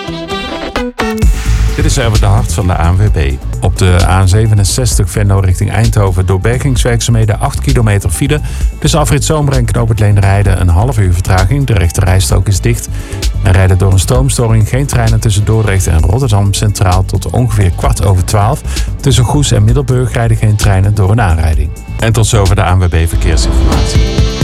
Dit is even de hart van de ANWB. Op de A67 Venlo richting Eindhoven door bergingswerkzaamheden 8 kilometer file. Tussen afrit Zomer en Knoop het Leenderheide een half uur vertraging. De rechte rijstrook is dicht. Er rijden door een stroomstoring geen treinen tussen Dordrecht en Rotterdam Centraal tot ongeveer 11:15. Tussen Goes en Middelburg rijden geen treinen door een aanrijding. En tot zover de ANWB Verkeersinformatie.